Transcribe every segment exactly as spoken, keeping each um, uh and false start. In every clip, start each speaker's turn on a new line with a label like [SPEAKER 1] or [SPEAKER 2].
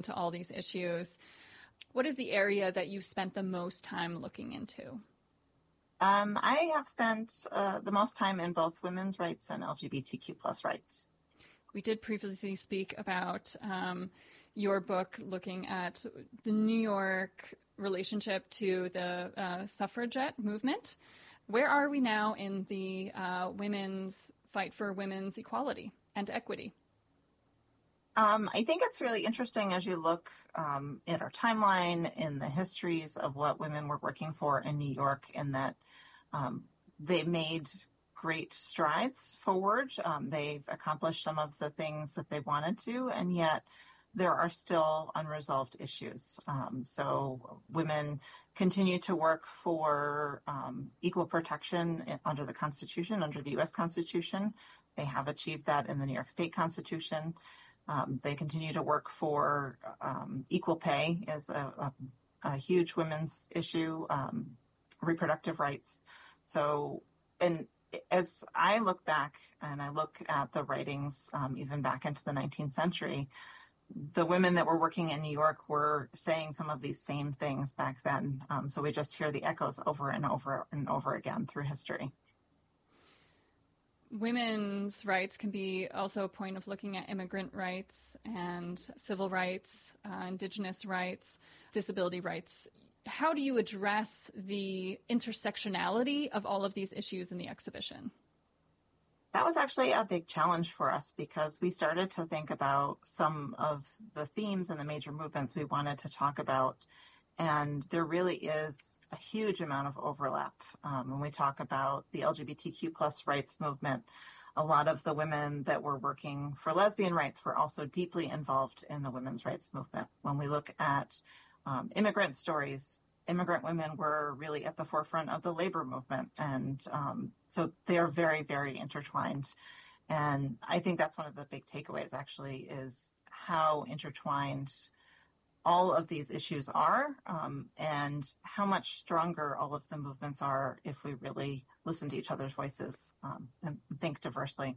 [SPEAKER 1] into all these issues. What is the area that you've spent the most time looking into?
[SPEAKER 2] Um, I have spent uh, the most time in both women's rights and L G B T Q plus rights.
[SPEAKER 1] We did previously speak about um, your book looking at the New York relationship to the uh, suffragette movement. Where are we now in the uh, women's fight for women's equality and equity?
[SPEAKER 2] Um, I think it's really interesting as you look um, at our timeline in the histories of what women were working for in New York, in that um, they made great strides forward. Um, they've accomplished some of the things that they wanted to, and yet there are still unresolved issues. Um, so women continue to work for um, equal protection under the Constitution, under the U S Constitution. They have achieved that in the New York State Constitution. Um, they continue to work for um, equal pay as a, a, a huge women's issue, um, reproductive rights. So, and as I look back and I look at the writings, um, even back into the nineteenth century, the women that were working in New York were saying some of these same things back then. Um, so we just hear the echoes over and over and over again through history.
[SPEAKER 1] Women's rights can be also a point of looking at immigrant rights and civil rights, uh, indigenous rights, disability rights. How do you address the intersectionality of all of these issues in the exhibition?
[SPEAKER 2] That was actually a big challenge for us because we started to think about some of the themes and the major movements we wanted to talk about. And there really is a huge amount of overlap. Um, when we talk about the L G B T Q plus rights movement, a lot of the women that were working for lesbian rights were also deeply involved in the women's rights movement. When we look at um, immigrant stories, immigrant women were really at the forefront of the labor movement. And um, so they are very, very intertwined. And I think that's one of the big takeaways, actually, is how intertwined all of these issues are, um, and how much stronger all of the movements are if we really listen to each other's voices um, and think diversely.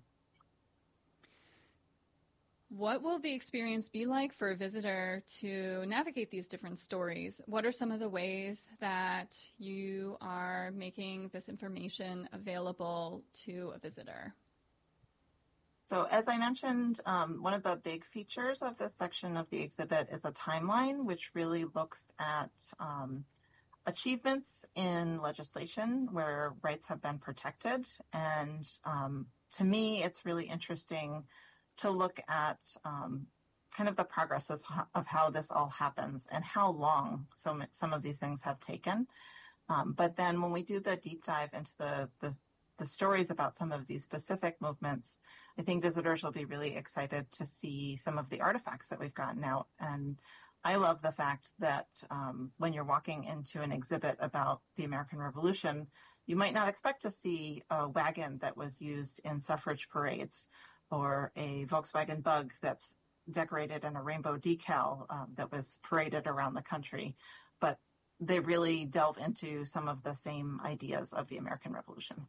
[SPEAKER 1] What will the experience be like for a visitor to navigate these different stories? What are some of the ways that you are making this information available to a visitor?
[SPEAKER 2] So as I mentioned, um, one of the big features of this section of the exhibit is a timeline, which really looks at um, achievements in legislation where rights have been protected. And um, to me, it's really interesting to look at um, kind of the progress of how this all happens and how long some, some of these things have taken. Um, but then when we do the deep dive into the, the the stories about some of these specific movements, I think visitors will be really excited to see some of the artifacts that we've gotten out. And I love the fact that um, when you're walking into an exhibit about the American Revolution, you might not expect to see a wagon that was used in suffrage parades or a Volkswagen Bug that's decorated in a rainbow decal um, that was paraded around the country. But they really delve into some of the same ideas of the American Revolution.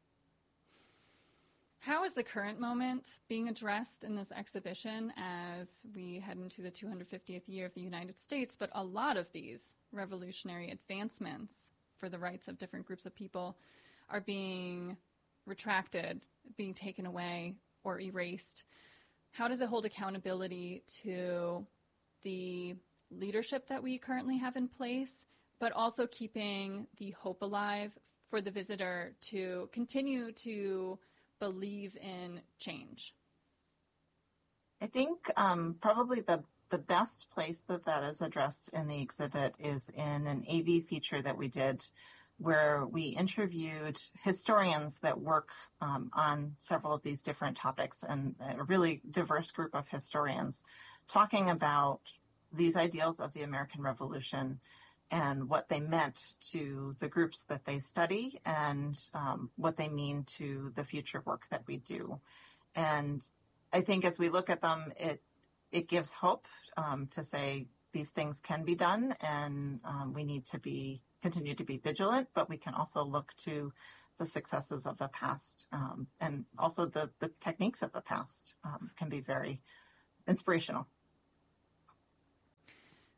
[SPEAKER 1] How is the current moment being addressed in this exhibition as we head into the two hundred fiftieth year of the United States? But a lot of these revolutionary advancements for the rights of different groups of people are being retracted, being taken away or erased. How does it hold accountability to the leadership that we currently have in place, but also keeping the hope alive for the visitor to continue to believe in change?
[SPEAKER 2] I think um, probably the, the best place that that is addressed in the exhibit is in an A V feature that we did where we interviewed historians that work um, on several of these different topics, and a really diverse group of historians talking about these ideals of the American Revolution and what they meant to the groups that they study and um, what they mean to the future work that we do. And I think as we look at them, it it gives hope um, to say these things can be done, and um, we need to be continue to be vigilant, but we can also look to the successes of the past, um, and also the, the techniques of the past um, can be very inspirational.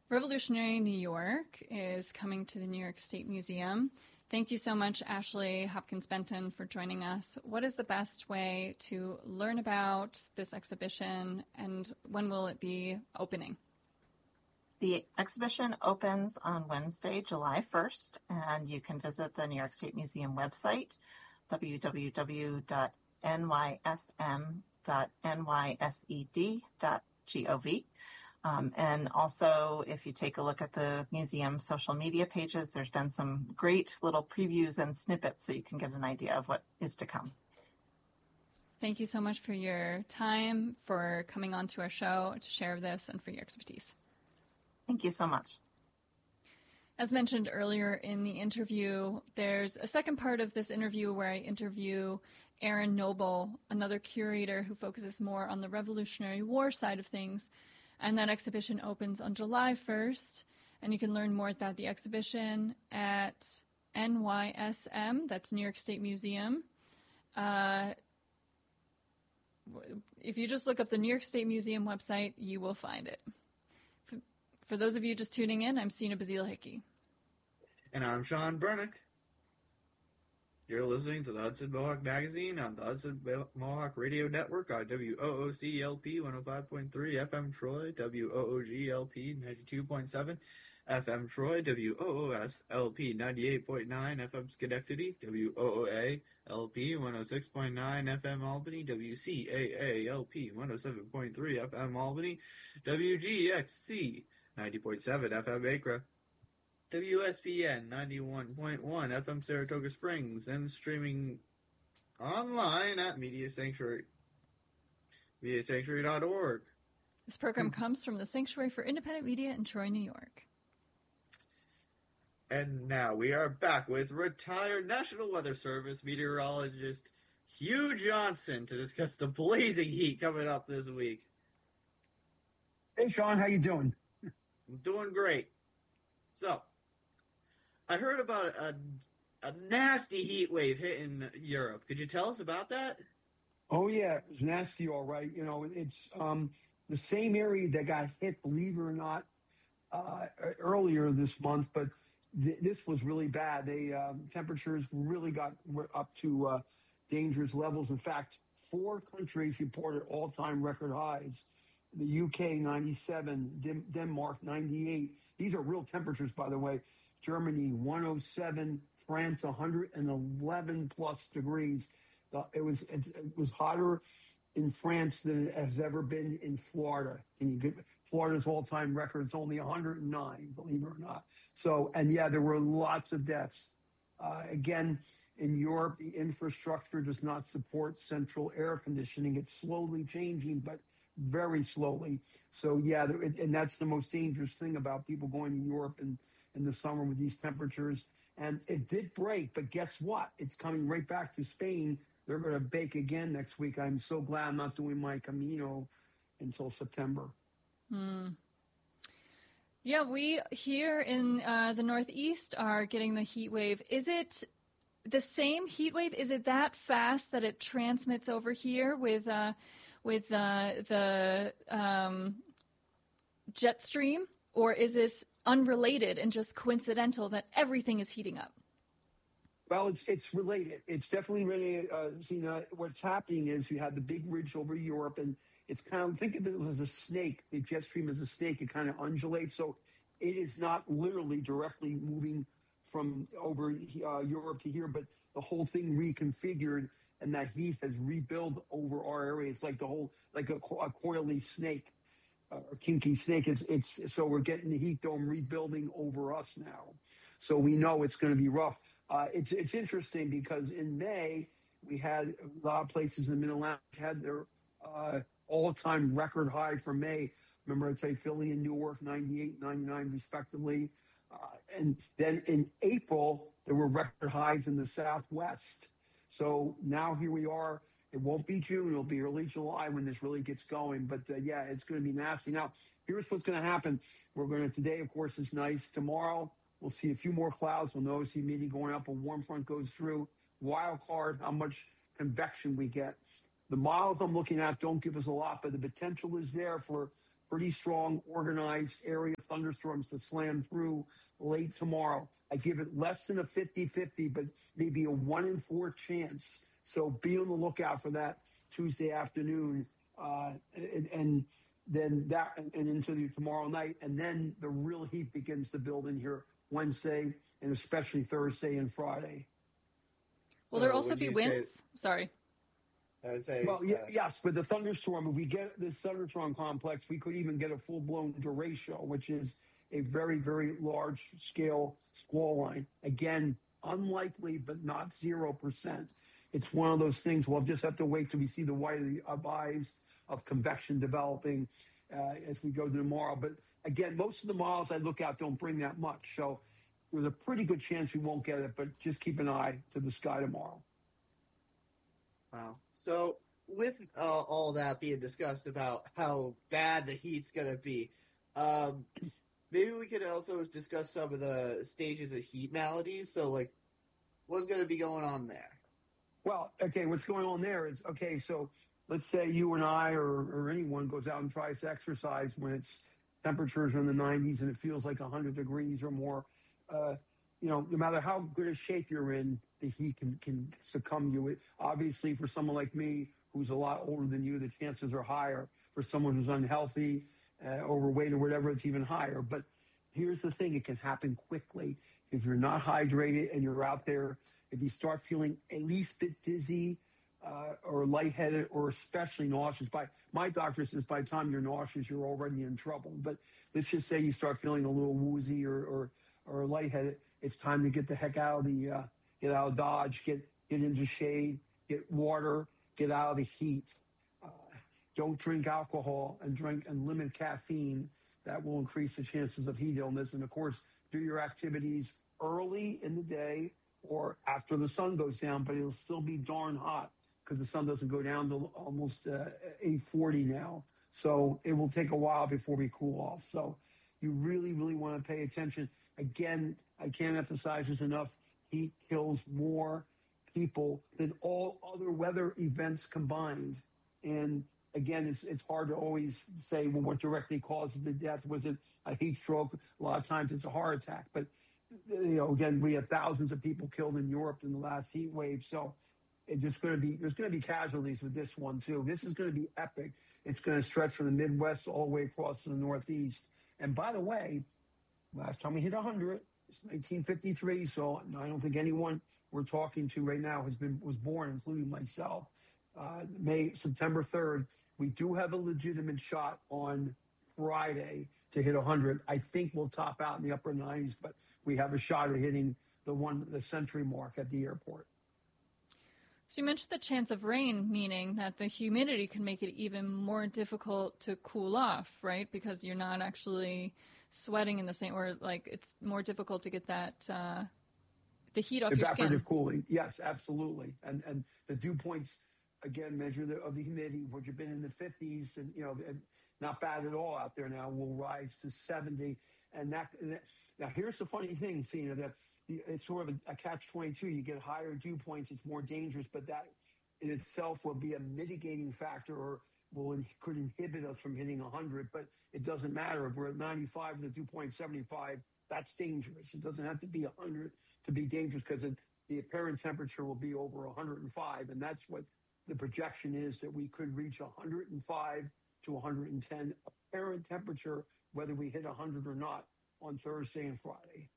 [SPEAKER 1] Revolutionary New York is coming to the New York State Museum. Thank you so much, Ashley Hopkins-Benton, for joining us. What is the best way to learn about this exhibition, and when will it be opening?
[SPEAKER 2] The exhibition opens on Wednesday, July first, and you can visit the New York State Museum website, w w w dot n y s m dot n y s e d dot gov. Um, and also, if you take a look at the museum social media pages, there's been some great little previews and snippets so you can get an idea of what is to come.
[SPEAKER 1] Thank you so much for your time, for coming on to our show to share this, and for your expertise.
[SPEAKER 2] Thank you so much.
[SPEAKER 1] As mentioned earlier in the interview, there's a second part of this interview where I interview Erin Noble, another curator who focuses more on the Revolutionary War side of things. And that exhibition opens on July first, and you can learn more about the exhibition at N Y S M, that's New York State Museum. Uh, if you just look up the New York State Museum website, you will find it. For, for those of you just tuning in, I'm Sina Bazile Hickey.
[SPEAKER 3] And I'm Sean Bernick. You're listening to the Hudson Mohawk Magazine on the Hudson Mohawk Radio Network on W O O C L P one oh five point three F M Troy, W O O G L P ninety-two point seven F M Troy, W O O S L P ninety-eight point nine F M Schenectady, W O O A L P one oh six point nine F M Albany, W C A A L P one oh seven point three F M Albany, W G X C ninety point seven F M Acra, W S P N ninety-one point one F M Saratoga Springs, and streaming online at Media Sanctuary, media sanctuary dot org.
[SPEAKER 1] This program comes from the Sanctuary for Independent Media in Troy, New York.
[SPEAKER 3] And now we are back with retired National Weather Service meteorologist Hugh Johnson to discuss the blazing heat coming up this week.
[SPEAKER 4] Hey, Sean, how you doing?
[SPEAKER 3] I'm doing great. So, I heard about a, a nasty heat wave hitting Europe. Could you tell us about that?
[SPEAKER 4] Oh, yeah, it was nasty, all right. You know, it's um, the same area that got hit, believe it or not, uh, earlier this month, but th- this was really bad. They um, temperatures really got up to uh, dangerous levels. In fact, four countries reported all-time record highs. The U K, ninety-seven, Den- Denmark, ninety-eight. These are real temperatures, by the way. Germany, one oh seven, France, one hundred eleven plus degrees. Uh, it was it, it was hotter in France than it has ever been in Florida. And you get Florida's all-time record is only one hundred nine, believe it or not. So, and yeah, there were lots of deaths. Uh, again, in Europe, the infrastructure does not support central air conditioning. It's slowly changing, but very slowly. So, yeah, and that's the most dangerous thing about people going to Europe in, in the summer with these temperatures. And it did break, but guess what? It's coming right back to Spain. They're going to bake again next week. I'm so glad I'm not doing my Camino until September.
[SPEAKER 1] Hmm. Yeah, we here in uh, the Northeast are getting the heat wave. Is it the same heat wave? Is it that fast that it transmits over here with uh, with uh, the um, jet stream? Or is this unrelated and just coincidental that everything is heating up?
[SPEAKER 4] Well, it's it's related. It's definitely related. Uh, you know, what's happening is you have the big ridge over Europe, and it's kind of, think of it as a snake. The jet stream is a snake. It kind of undulates. So it is not literally directly moving from over uh, Europe to here, but the whole thing reconfigured, and that heat has rebuilt over our area. It's like the whole, like a, a coily snake, uh, a kinky snake. It's, it's so we're getting the heat dome rebuilding over us now. So we know it's going to be rough. Uh, it's it's interesting because in May, we had a lot of places in the Mid-Atlantic had their uh, all-time record high for May. Remember, I'd say Philly and Newark, ninety-eight, ninety-nine respectively. Uh, and then in April, there were record highs in the Southwest. So now here we are. It won't be June. It'll be early July when this really gets going. But, uh, yeah, it's going to be nasty. Now, here's what's going to happen. We're going to, today, of course, is nice. Tomorrow, we'll see a few more clouds. We'll notice humidity going up. A warm front goes through. Wild card, how much convection we get. The models I'm looking at don't give us a lot, but the potential is there for pretty strong, organized area thunderstorms to slam through late tomorrow. I give it less than a fifty-fifty, but maybe a one in four chance. So be on the lookout for that Tuesday afternoon, uh, and, and then that and, and into the tomorrow night. And then the real heat begins to build in here Wednesday and especially Thursday and Friday.
[SPEAKER 1] Will
[SPEAKER 3] So
[SPEAKER 1] there also
[SPEAKER 3] would
[SPEAKER 1] be
[SPEAKER 3] you
[SPEAKER 1] winds?
[SPEAKER 3] say-
[SPEAKER 1] Sorry.
[SPEAKER 3] I would say,
[SPEAKER 4] Well, yeah,
[SPEAKER 3] uh,
[SPEAKER 4] yes, with the thunderstorm, if we get this thunderstorm complex, we could even get a full-blown derecho, which is a very, very large-scale squall line. Again, unlikely, but not zero percent. It's one of those things we'll just have to wait till we see the white of the of eyes of convection developing uh, as we go to tomorrow. But again, most of the models I look at don't bring that much. So there's a pretty good chance we won't get it, but just keep an eye to the sky tomorrow.
[SPEAKER 3] wow. So with uh, all that being discussed about how bad the heat's going to be, um, maybe we could also discuss some of the stages of heat maladies. So, like, what's going to be going on there?
[SPEAKER 4] Well, okay, what's going on there is, okay, so let's say you and I or, or anyone goes out and tries to exercise when it's temperatures are in the nineties and it feels like one hundred degrees or more. Uh, you know, no matter how good a shape you're in, the heat can, can succumb you. It, obviously, for someone like me, who's a lot older than you, the chances are higher. For someone who's unhealthy, uh, overweight, or whatever, it's even higher. But here's the thing, it can happen quickly. If you're not hydrated and you're out there, if you start feeling at least a bit dizzy uh, or lightheaded or especially nauseous, by my doctor says by the time you're nauseous, you're already in trouble. But let's just say you start feeling a little woozy or or, or lightheaded, it's time to get the heck out of the uh, get out of Dodge, get get into shade, get water, get out of the heat. Uh, don't drink alcohol and drink and limit caffeine. That will increase the chances of heat illness. And of course, do your activities early in the day or after the sun goes down, but it'll still be darn hot because the sun doesn't go down to almost uh, eight forty now. So it will take a while before we cool off. So you really, really want to pay attention. Again, I can't emphasize this enough. Heat kills more people than all other weather events combined. And again, it's it's hard to always say, well, what directly causes the death? Was it a heat stroke? A lot of times it's a heart attack. But, you know, again, we have thousands of people killed in Europe in the last heat wave. So it's just going to be, there's going to be casualties with this one, too. This is going to be epic. It's going to stretch from the Midwest all the way across to the Northeast. And by the way, last time we hit one hundred, it's nineteen fifty-three. So I don't think anyone we're talking to right now has been was born, including myself. Uh, May September third, we do have a legitimate shot on Friday to hit one hundred. I think we'll top out in the upper nineties, but we have a shot at hitting the one the century mark at the airport.
[SPEAKER 1] So you mentioned the chance of rain, meaning that the humidity can make it even more difficult to cool off, right? Because you're not actually sweating in the same, or like it's more difficult to get that uh, the heat off your skin.
[SPEAKER 4] Evaporative cooling, yes, absolutely. And and the dew points again measure the, of the humidity, which have been in the fifties, and you know, and not bad at all out there now. Will rise to seventy, and that, and that now here's the funny thing, Cena, that it's sort of a, a catch twenty-two. You get higher dew points, it's more dangerous, but that in itself will be a mitigating factor, or will could inhibit us from hitting one hundred. But it doesn't matter if we're at ninety-five and the dew point seventy-five. That's dangerous. It doesn't have to be one hundred to be dangerous because the apparent temperature will be over one hundred five, and that's what the projection is, that we could reach one hundred five to one hundred ten apparent temperature, whether we hit one hundred or not, on Thursday and Friday.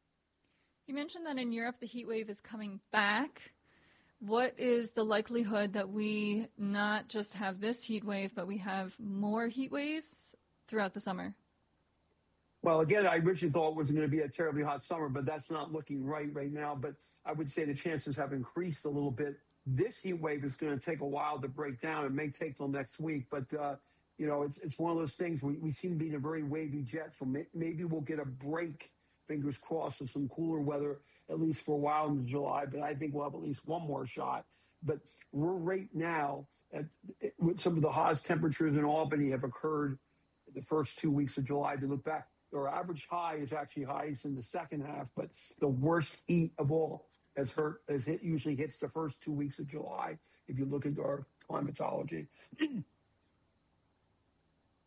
[SPEAKER 1] You mentioned that in Europe the heat wave is coming back. What is the likelihood that we not just have this heat wave, but we have more heat waves throughout the summer?
[SPEAKER 4] Well, again, I originally thought it was going to be a terribly hot summer, but that's not looking right right now. But I would say the chances have increased a little bit. This heat wave is going to take a while to break down. It may take till next week, but, uh, you know, it's it's one of those things. We, we seem to be in a very wavy jet, so may, maybe we'll get a break, fingers crossed, of some cooler weather, at least for a while in July. But I think we'll have at least one more shot. But we're right now, at, with some of the hottest temperatures in Albany have occurred the first two weeks of July. To look back, our average high is actually highest in the second half, but the worst heat of all has hurt, has hit, usually hits the first two weeks of July, if you look at our climatology.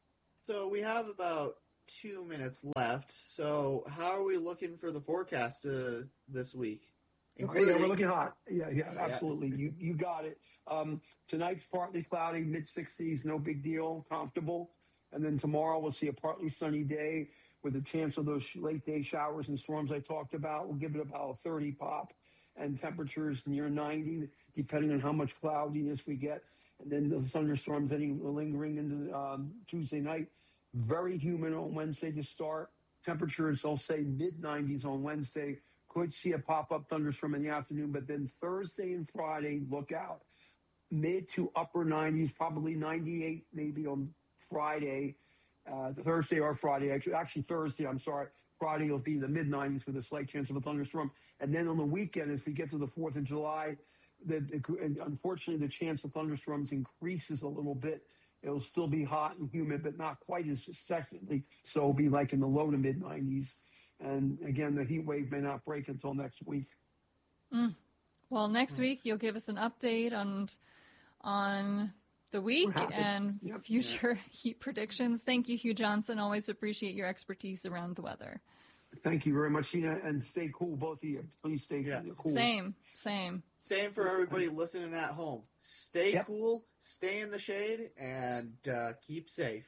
[SPEAKER 3] So we have about two minutes left. So how are we looking for the forecast uh, this week?
[SPEAKER 4] Including... Yeah, we're looking hot. Yeah, yeah, absolutely. Yeah. You you got it. Um, tonight's partly cloudy, mid sixties, no big deal, comfortable. And then tomorrow we'll see a partly sunny day with a chance of those late day showers and storms I talked about. We'll give it about a thirty pop and temperatures near ninety, depending on how much cloudiness we get. And then the thunderstorms any lingering into um, Tuesday night. Very humid on Wednesday to start. Temperatures, I'll say mid nineties on Wednesday. Could see a pop-up thunderstorm in the afternoon, but then Thursday and Friday, look out. Mid to upper nineties, probably ninety-eight maybe on Friday, uh, Thursday or Friday. Actually, actually Thursday, I'm sorry. Friday will be in the mid nineties with a slight chance of a thunderstorm. And then on the weekend, as we get to the fourth of July, the, the, and unfortunately, the chance of thunderstorms increases a little bit. It'll still be hot and humid, but not quite as secondly. So it'll be like in the low to mid nineties. And again, the heat wave may not break until next week.
[SPEAKER 1] Mm. Well, next week you'll give us an update on on the week and yep. future yep. heat predictions. Thank you, Hugh Johnson. Always appreciate your expertise around the weather.
[SPEAKER 4] Thank you very much, Tina, and stay cool, both of you. Please stay yeah. cool.
[SPEAKER 1] Same, same.
[SPEAKER 3] Same for everybody listening at home. Stay yep. cool, stay in the shade, and uh, keep safe.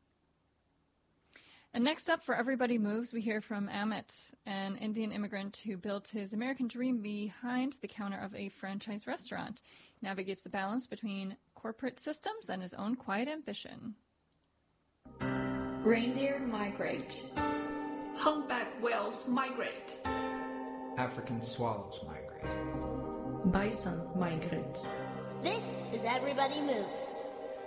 [SPEAKER 1] And next up for Everybody Moves, we hear from Amit, an Indian immigrant who built his American dream behind the counter of a franchise restaurant. He navigates the balance between corporate systems and his own quiet ambition.
[SPEAKER 5] Reindeer migrate. Humpback whales migrate.
[SPEAKER 6] African swallows migrate.
[SPEAKER 5] Bison migrates.
[SPEAKER 7] This is Everybody Moves.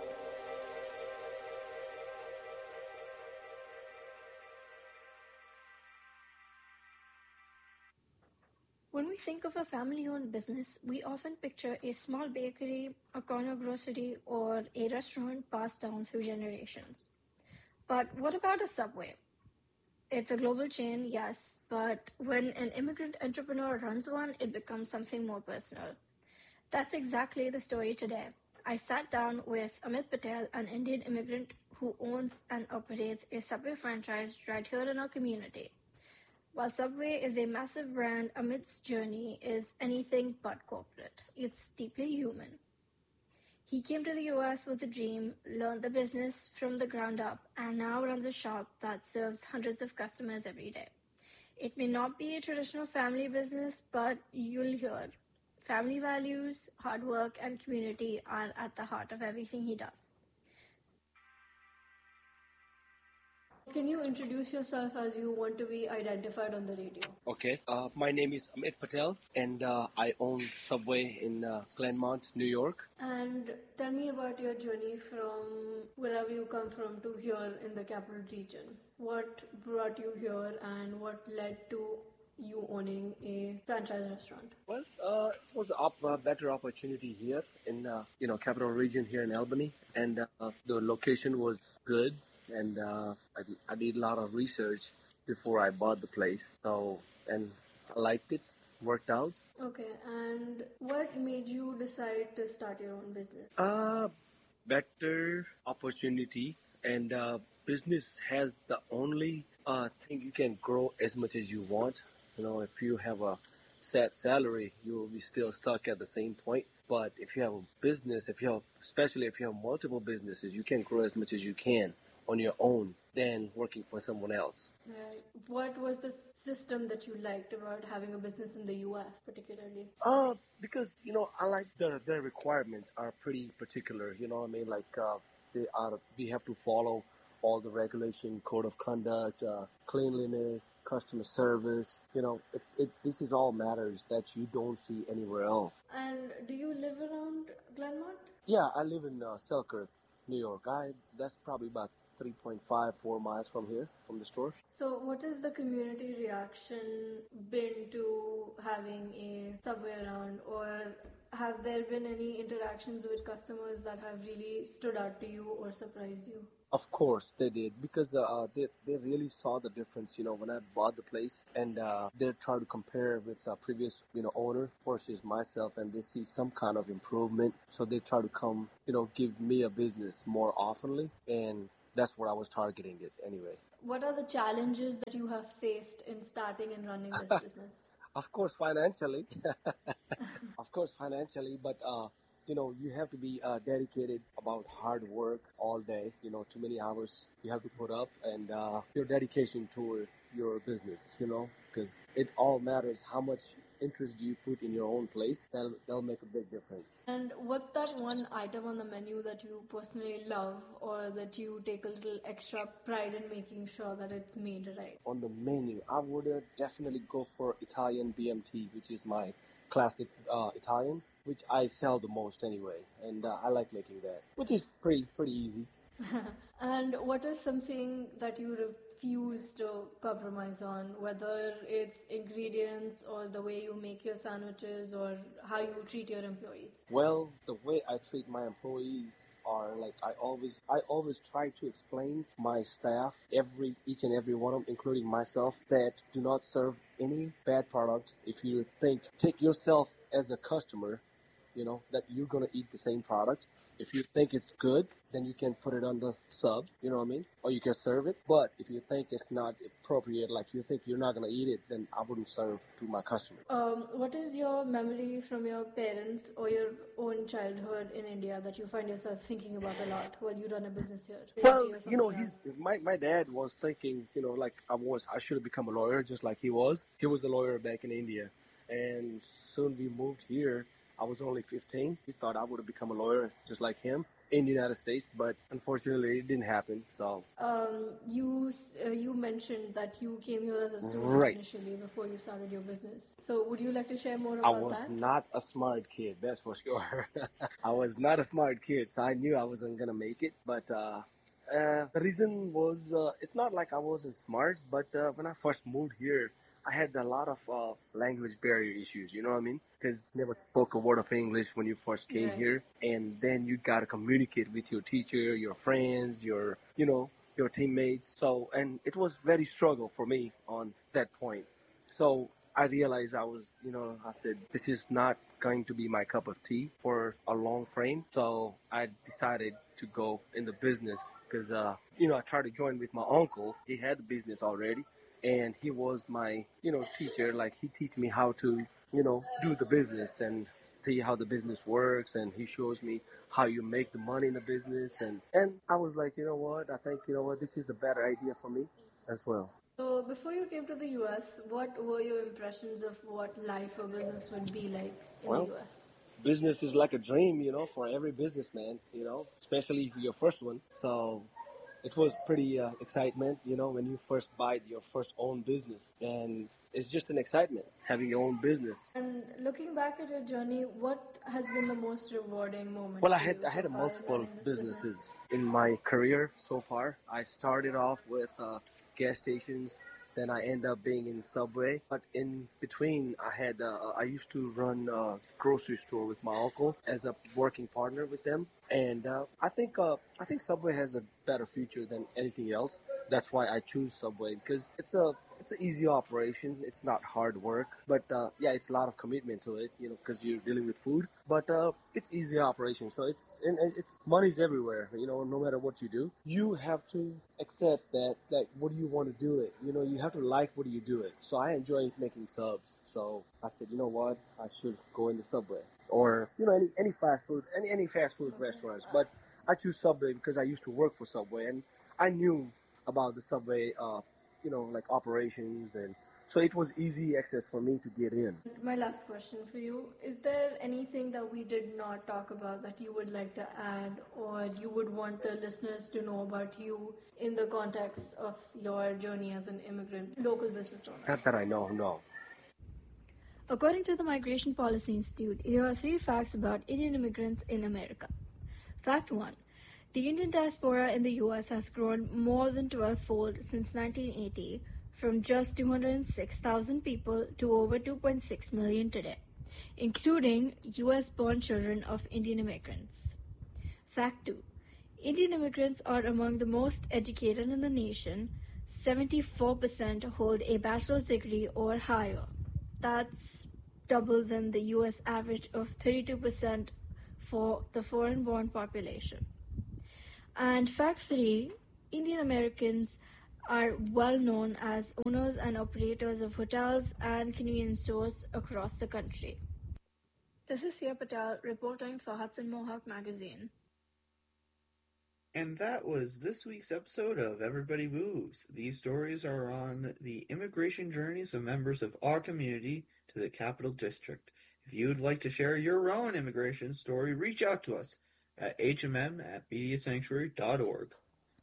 [SPEAKER 8] When we think of a family-owned business, we often picture a small bakery, a corner grocery, or a restaurant passed down through generations. But what about a Subway? It's a global chain, yes, but when an immigrant entrepreneur runs one, it becomes something more personal. That's exactly the story today. I sat down with Amit Patel, an Indian immigrant who owns and operates a Subway franchise right here in our community. While Subway is a massive brand, Amit's journey is anything but corporate. It's deeply human. He came to the U S with a dream, learned the business from the ground up, and now runs a shop that serves hundreds of customers every day. It may not be a traditional family business, but you'll hear family values, hard work, and community are at the heart of everything he does.
[SPEAKER 9] Can you introduce yourself as you want to be identified on the radio?
[SPEAKER 10] Okay. Uh, my name is Amit Patel, and uh, I own Subway in uh, Glenmont, New York.
[SPEAKER 9] And tell me about your journey from wherever you come from to here in the capital region. What brought you here and what led to you owning a franchise restaurant?
[SPEAKER 10] Well, uh, it was a op- uh, better opportunity here in uh, you know capital region here in Albany, and uh, the location was good. And uh, I, I did a lot of research before I bought the place. So, and I liked it, worked out.
[SPEAKER 9] Okay, and what made you decide to start your own business?
[SPEAKER 10] Uh, better opportunity, and uh, business has the only uh, thing you can grow as much as you want. You know, if you have a set salary, you will be still stuck at the same point. But if you have a business, if you have, especially if you have multiple businesses, you can grow as much as you can on your own than working for someone else.
[SPEAKER 9] Right. What was the system that you liked about having a business in the U S particularly?
[SPEAKER 10] Uh, because, you know, I like their, their requirements are pretty particular, you know what I mean? Like, uh, they are, we have to follow all the regulation, code of conduct, uh, cleanliness, customer service, you know, it, it, this is all matters that you don't see anywhere else.
[SPEAKER 9] And do you live around Glenmont?
[SPEAKER 10] Yeah, I live in uh, Selkirk, New York. I, that's probably about three point five, four miles from here, from the store.
[SPEAKER 9] So what has the community reaction been to having a Subway around, or have there been any interactions with customers that have really stood out to you or surprised you?
[SPEAKER 10] Of course they did, because uh, they they really saw the difference, you know, when I bought the place, and uh, they tried to compare with the previous, you know, owner versus myself, and they see some kind of improvement. So they try to come, you know, give me a business more oftenly, and that's what I was targeting it anyway.
[SPEAKER 9] What are the challenges that you have faced in starting and running this business?
[SPEAKER 10] Of course, financially. Of course, financially, but uh, you know, you have to be uh, dedicated about hard work all day. You know, too many hours you have to put up, and uh, your dedication toward your business. You know, because it all matters how much interest do you put in your own place. That'll that'll make a big difference.
[SPEAKER 9] And what's that one item on the menu that you personally love, or that you take a little extra pride in making sure that it's made right?
[SPEAKER 10] On the menu, I would uh, definitely go for Italian B M T, which is my classic uh, Italian, which I sell the most anyway, and uh, I like making that, which is pretty pretty easy.
[SPEAKER 9] And what is something that you refuse to compromise on, whether it's ingredients or the way you make your sandwiches or how you treat your employees?
[SPEAKER 10] Well, the way I treat my employees are like I always I always try to explain my staff, every each and every one of them, including myself, that do not serve any bad product. If you think, take yourself as a customer, you know, that you're going to eat the same product. If you think it's good, then you can put it on the sub, you know what I mean? Or you can serve it. But if you think it's not appropriate, like you think you're not going to eat it, then I wouldn't serve to my customer.
[SPEAKER 9] Um, what is your memory from your parents or your own childhood in India that you find yourself thinking about a lot while you run a business here?
[SPEAKER 10] Well, you know, he's my, my dad was thinking, you know, like I was, I should have become a lawyer just like he was. He was a lawyer back in India. And soon we moved here. I was only fifteen. He thought I would have become a lawyer just like him in the United States, but unfortunately it didn't happen. So
[SPEAKER 9] um, you uh, you mentioned that you came here as a student
[SPEAKER 10] right.
[SPEAKER 9] initially before you started your business. So would you like to share more about that?
[SPEAKER 10] I was
[SPEAKER 9] that?
[SPEAKER 10] not a smart kid, that's for sure. I was not a smart kid, so I knew I wasn't going to make it. But uh, uh, the reason was, uh, it's not like I wasn't smart, but uh, when I first moved here, I had a lot of uh, language barrier issues, you know what I mean? Because never spoke a word of English when you first came
[SPEAKER 9] right.
[SPEAKER 10] here. And then you got to communicate with your teacher, your friends, your, you know, your teammates. So, and it was very struggle for me on that point. So I realized I was, you know, I said, this is not going to be my cup of tea for a long frame. So I decided to go in the business because, uh, you know, I tried to join with my uncle. He had the business already. And he was my, you know, teacher. Like, he teach me how to, you know, do the business and see how the business works. And he shows me how you make the money in the business. And, and I was like, you know what? I think, you know what? This is the better idea for me as well.
[SPEAKER 9] So before you came to the U S, what were your impressions of what life or business would be like in
[SPEAKER 10] well,
[SPEAKER 9] the U S?
[SPEAKER 10] Business is like a dream, you know, for every businessman, you know, especially if you're your first one. So it was pretty uh, excitement, you know, when you first buy your first own business. And it's just an excitement, having your own business.
[SPEAKER 9] And looking back at your journey, what has been the most rewarding moment?
[SPEAKER 10] Well, I had I had so multiple businesses business? in my career so far. I started off with uh, gas stations. Then I ended up being in Subway. But in between, I had uh, I used to run a grocery store with my uncle as a working partner with them. And uh, I think uh, I think Subway has a better future than anything else. That's why I choose Subway, because it's a it's an easy operation. It's not hard work, but uh, yeah, it's a lot of commitment to it, you know, because you're dealing with food. But uh, it's easy operation, so it's and it's money's everywhere. You know, no matter what you do, you have to accept that. Like, what do you want to do it? You know, you have to like what do you do it. So I enjoy making subs. So I said, you know what, I should go into Subway. Or, you know, any, any fast food, any any fast food restaurants. But I choose Subway because I used to work for Subway, and I knew about the Subway, uh, you know, like operations, and so it was easy access for me to get in.
[SPEAKER 9] My last question for you, is there anything that we did not talk about that you would like to add, or you would want the listeners to know about you in the context of your journey as an immigrant, local business owner?
[SPEAKER 10] Not that I know, no.
[SPEAKER 8] According to the Migration Policy Institute, here are three facts about Indian immigrants in America. Fact one. The Indian diaspora in the U S has grown more than twelve-fold since nineteen eighty, from just two hundred six thousand people to over two point six million today, including U S-born children of Indian immigrants. Fact two. Indian immigrants are among the most educated in the nation. seventy-four percent hold a bachelor's degree or higher. That's double than the U S average of thirty-two percent for the foreign-born population. And fact three, Indian Americans are well known as owners and operators of hotels and convenience stores across the country. This is Sia Patel reporting for Hudson Mohawk Magazine.
[SPEAKER 3] And that was this week's episode of Everybody Moves. These stories are on the immigration journeys of members of our community to the Capital District. If you would like to share your own immigration story, reach out to us at h m m at media sanctuary dot org.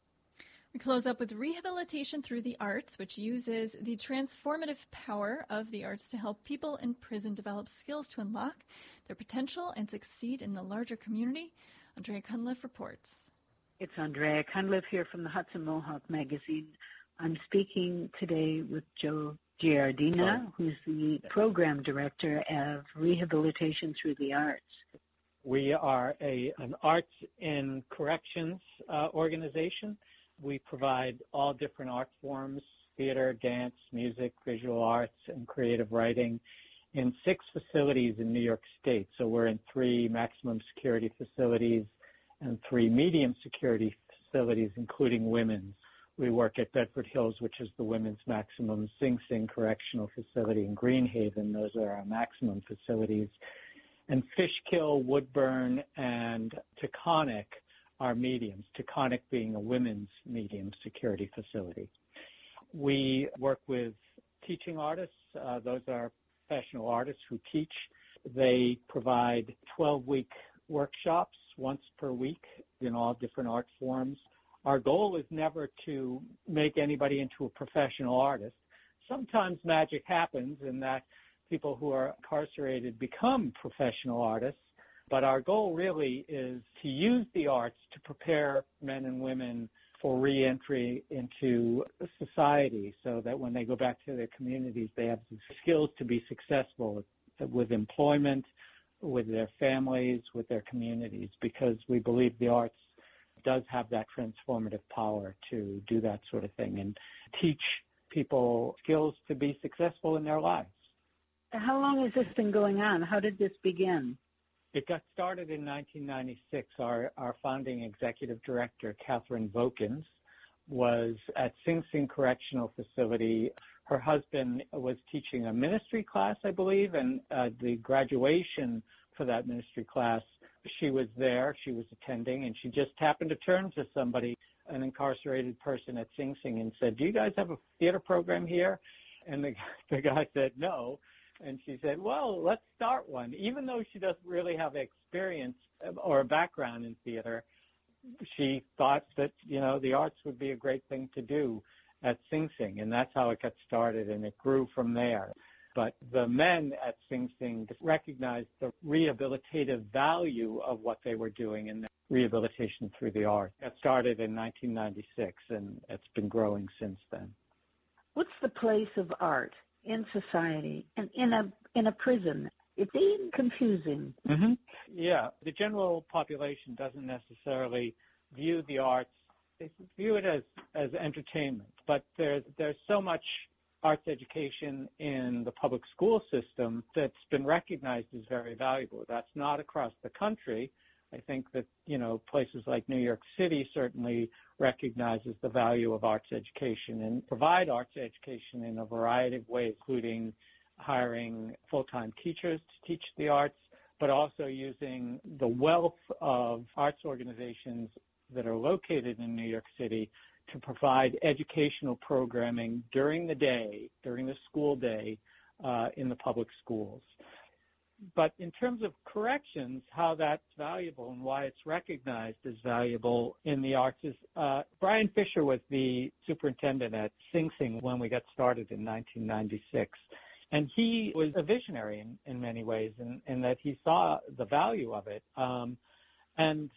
[SPEAKER 1] We close up with Rehabilitation Through the Arts, which uses the transformative power of the arts to help people in prison develop skills to unlock their potential and succeed in the larger community. Andrea Cunliffe reports.
[SPEAKER 11] It's Andrea Cunliffe here from the Hudson Mohawk Magazine. I'm speaking today with Joe Giardina, who's the program director of Rehabilitation Through the Arts.
[SPEAKER 12] We are a an arts in corrections uh, organization. We provide all different art forms, theater, dance, music, visual arts, and creative writing in six facilities in New York State. So we're in three maximum security facilities and three medium security facilities, including women's. We work at Bedford Hills, which is the women's maximum, Sing Sing Correctional Facility in Greenhaven. Those are our maximum facilities. And Fishkill, Woodburn, and Taconic are mediums, Taconic being a women's medium security facility. We work with teaching artists. Uh, those are professional artists who teach. They provide twelve-week workshops once per week in all different art forms. Our goal is never to make anybody into a professional artist. Sometimes magic happens in that people who are incarcerated become professional artists, but our goal really is to use the arts to prepare men and women for reentry into society so that when they go back to their communities, they have the skills to be successful with employment, with their families, with their communities, because we believe the arts does have that transformative power to do that sort of thing and teach people skills to be successful in their lives.
[SPEAKER 11] How long has this been going on? How did this begin?
[SPEAKER 12] It got started in nineteen ninety-six. Our, our founding executive director, Catherine Vokins, was at Sing Sing Correctional Facility. Her husband was teaching a ministry class, I believe, and uh, the graduation for that ministry class, she was there, she was attending, and she just happened to turn to somebody, an incarcerated person at Sing Sing, and said, "Do you guys have a theater program here?" And the, the guy said, "No." And she said, "Well, let's start one." Even though she doesn't really have experience or a background in theater, she thought that, you know, the arts would be a great thing to do at Sing Sing, and that's how it got started, and it grew from there. But the men at Sing Sing recognized the rehabilitative value of what they were doing in the rehabilitation through the arts. It started in nineteen ninety-six, and it's been growing since then.
[SPEAKER 11] What's the place of art in society and in a in a prison? It's even confusing.
[SPEAKER 12] Mm-hmm. Yeah, the general population doesn't necessarily view the arts. They view it as, as entertainment, but there's there's so much arts education in the public school system that's been recognized as very valuable. That's not across the country. I think that, you know, places like New York City certainly recognizes the value of arts education and provide arts education in a variety of ways, including hiring full-time teachers to teach the arts, but also using the wealth of arts organizations that are located in New York City to provide educational programming during the day, during the school day, uh, in the public schools. But in terms of corrections, how that's valuable and why it's recognized as valuable in the arts is, uh, Brian Fisher was the superintendent at Sing Sing when we got started in nineteen ninety-six. And he was a visionary in, in many ways in, in that he saw the value of it. Um, and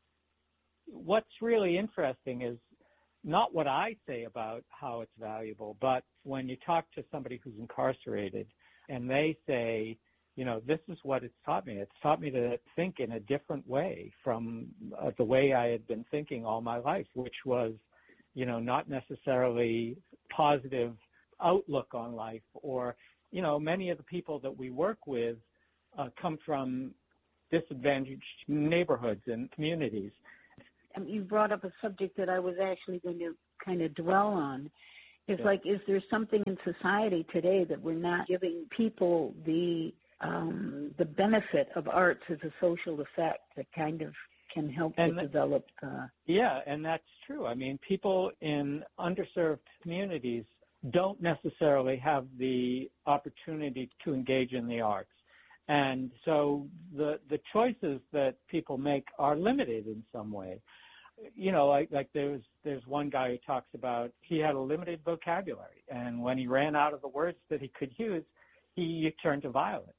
[SPEAKER 12] what's really interesting is not what I say about how it's valuable, but when you talk to somebody who's incarcerated and they say, you know, this is what it's taught me. It's taught me to think in a different way from uh, the way I had been thinking all my life, which was, you know, not necessarily positive outlook on life. Or, you know, many of the people that we work with uh, come from disadvantaged neighborhoods and communities.
[SPEAKER 11] I mean, you brought up a subject that I was actually going to kind of dwell on. It's
[SPEAKER 12] Yeah.
[SPEAKER 11] like, is there something in society today that we're not giving people the um, the benefit of arts as a social effect that kind of can help
[SPEAKER 12] And
[SPEAKER 11] to develop? Uh,
[SPEAKER 12] Yeah, and that's true. I mean, people in underserved communities don't necessarily have the opportunity to engage in the arts. And so the the choices that people make are limited in some way. You know, like like there's there's one guy who talks about he had a limited vocabulary, and when he ran out of the words that he could use, he turned to violence.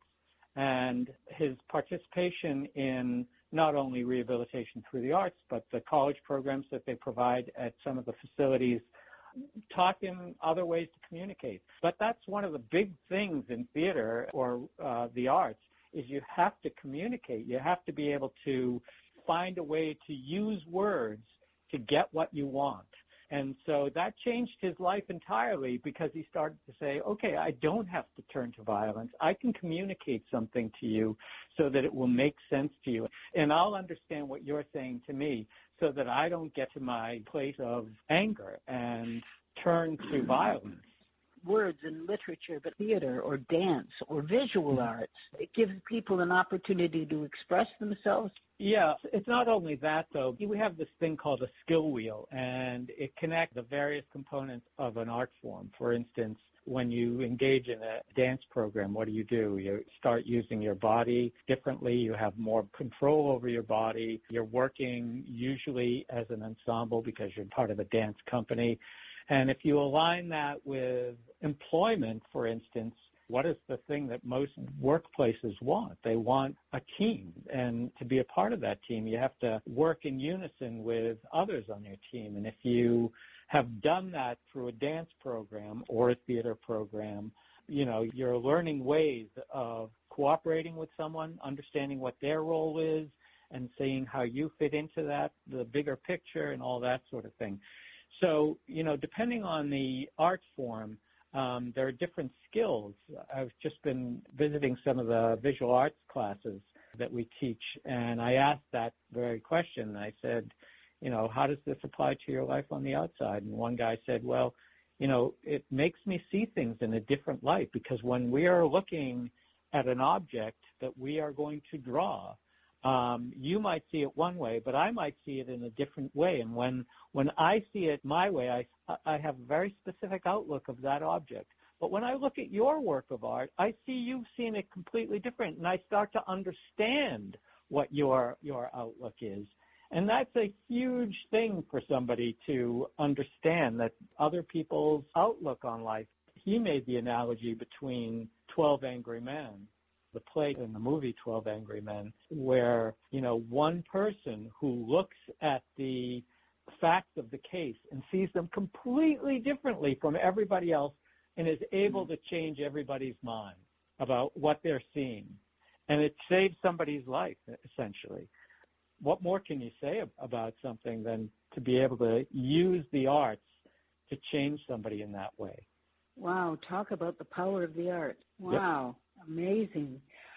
[SPEAKER 12] And his participation in not only rehabilitation through the arts, but the college programs that they provide at some of the facilities taught him other ways to communicate. But that's one of the big things in theater or uh, the arts is you have to communicate. You have to be able to find a way to use words to get what you want. And so that changed his life entirely because he started to say, okay, I don't have to turn to violence. I can communicate something to you so that it will make sense to you. And I'll understand what you're saying to me so that I don't get to my place of anger and turn to violence.
[SPEAKER 11] words in literature, but theater or dance or visual arts. It gives people an opportunity to express themselves.
[SPEAKER 12] Yeah, it's not only that, though. We have this thing called a skill wheel, and it connects the various components of an art form. For instance, when you engage in a dance program, what do you do? You start using your body differently. You have more control over your body. You're working usually as an ensemble because you're part of a dance company. And if you align that with employment, for instance, what is the thing that most workplaces want? They want a team. And to be a part of that team, you have to work in unison with others on your team. And if you have done that through a dance program or a theater program, you know, you're learning ways of cooperating with someone, understanding what their role is, and seeing how you fit into that, the bigger picture and all that sort of thing. So, you know, depending on the art form, um, there are different skills. I've just been visiting some of the visual arts classes that we teach, and I asked that very question. I said, you know, how does this apply to your life on the outside? And one guy said, well, you know, it makes me see things in a different light, because when we are looking at an object that we are going to draw, Um, you might see it one way, but I might see it in a different way. And when, when I see it my way, I, I have a very specific outlook of that object. But when I look at your work of art, I see you've seen it completely different, and I start to understand what your, your outlook is. And that's a huge thing for somebody to understand, that other people's outlook on life. He made the analogy between twelve Angry Men, the play in the movie twelve Angry Men, where, you know, one person who looks at the facts of the case and sees them completely differently from everybody else and is able to change everybody's mind about what they're seeing. And it saves somebody's life, essentially. What more can you say about something than to be able to use the arts to change somebody in that way?
[SPEAKER 11] Wow, talk about the power of the art. Wow. Yep. Amazing.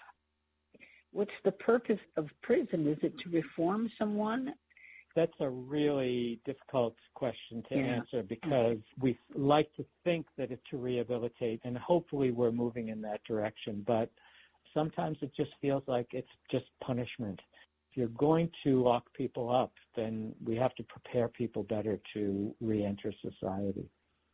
[SPEAKER 11] What's the purpose of prison? Is it to reform someone?
[SPEAKER 12] That's a really difficult question to
[SPEAKER 11] yeah.
[SPEAKER 12] answer, because we like to think that it's to rehabilitate, and hopefully we're moving in that direction. But sometimes it just feels like it's just punishment. If you're going to lock people up, then we have to prepare people better to re-enter society.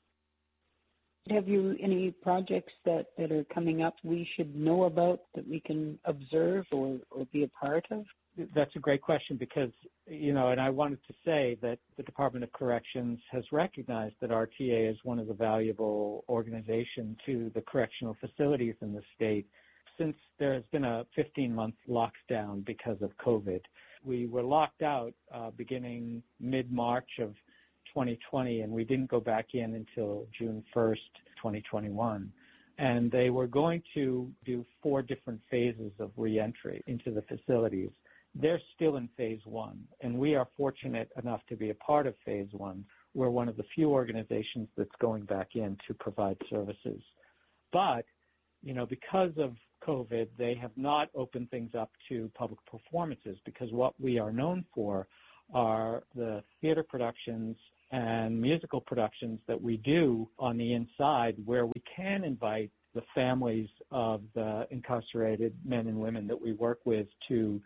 [SPEAKER 11] Have you any projects that, that are coming up we should know about, that we can observe or, or be a part of?
[SPEAKER 12] That's a great question, because, you know, and I wanted to say that the Department of Corrections has recognized that R T A is one of the valuable organizations to the correctional facilities in the state. Since there has been a fifteen-month lockdown because of COVID, we were locked out uh, beginning mid-March of twenty twenty, and we didn't go back in until June first, twenty twenty-one. And they were going to do four different phases of reentry into the facilities. They're still in phase one, and we are fortunate enough to be a part of phase one. We're one of the few organizations that's going back in to provide services. But, you know, because of COVID, they have not opened things up to public performances, because what we are known for are the theater productions and musical productions that we do on the inside, where we can invite the families of the incarcerated men and women that we work with to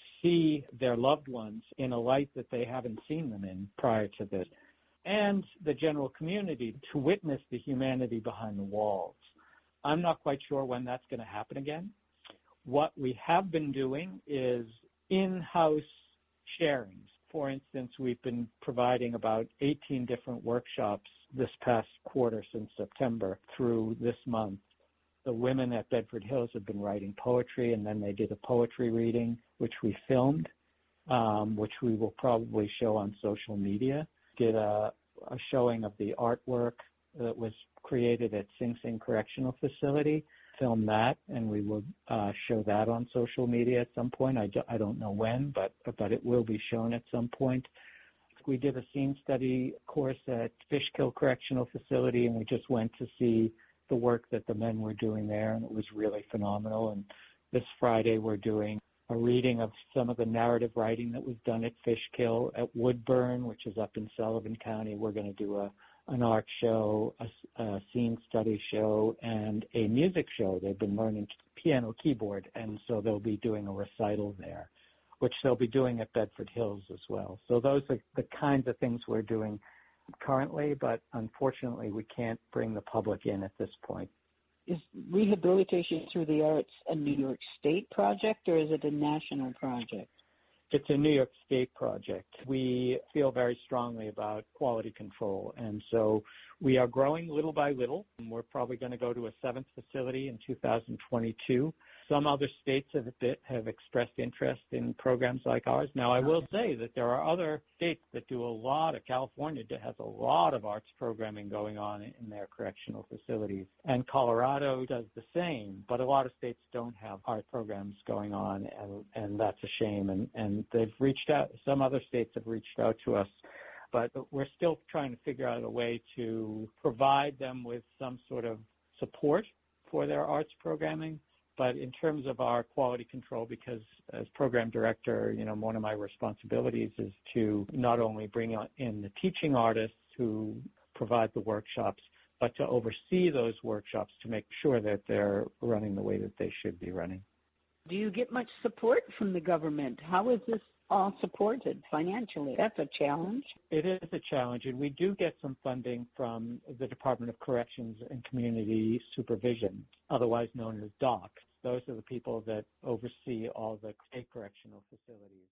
[SPEAKER 12] see their loved ones in a light that they haven't seen them in prior to this, and the general community to witness the humanity behind the walls. I'm not quite sure when that's going to happen again. What we have been doing is in-house sharings. For instance, we've been providing about eighteen different workshops this past quarter since September through this month. The women at Bedford Hills have been writing poetry, and then they did a poetry reading, which we filmed, um, which we will probably show on social media. Did a, a showing of the artwork that was created at Sing Sing Correctional Facility. Film that, and we will uh, show that on social media at some point. I, do, I don't know when, but but it will be shown at some point. We did a scene study course at Fishkill Correctional Facility, and we just went to see the work that the men were doing there, and it was really phenomenal. And this Friday we're doing a reading of some of the narrative writing that was done at Fishkill. At Woodburn, which is up in Sullivan County, we're going to do a an art show, a, a scene study show, and a music show. They've been learning piano keyboard, and so they'll be doing a recital there, which they'll be doing at Bedford Hills as well. So those are the kinds of things we're doing currently, but unfortunately we can't bring the public in at this point.
[SPEAKER 11] Is Rehabilitation Through the Arts a New York State project, or is it a national project?
[SPEAKER 12] It's a New York State project. We feel very strongly about quality control, and so we are growing little by little. We're probably going to go to a seventh facility in two thousand twenty-two. Some other states have, have expressed interest in programs like ours. Now, I will say that there are other states that do a lot of, California has a lot of arts programming going on in their correctional facilities, and Colorado does the same, but a lot of states don't have art programs going on, and, and that's a shame, and, and they've reached out, some other states have reached out to us, but we're still trying to figure out a way to provide them with some sort of support for their arts programming. But in terms of our quality control, because as program director, you know, one of my responsibilities is to not only bring in the teaching artists who provide the workshops, but to oversee those workshops to make sure that they're running the way that they should be running.
[SPEAKER 11] Do you get much support from the government? How is this all supported financially? That's a challenge.
[SPEAKER 12] It is a challenge, and we do get some funding from the Department of Corrections and Community Supervision, otherwise known as D O C. Those are the people that oversee all the state correctional facilities.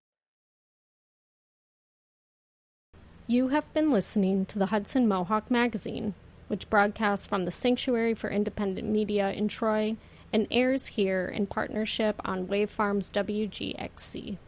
[SPEAKER 13] You have been listening to the Hudson Mohawk Magazine, which broadcasts from the Sanctuary for Independent Media in Troy and airs here in partnership on Wave Farms W G X C.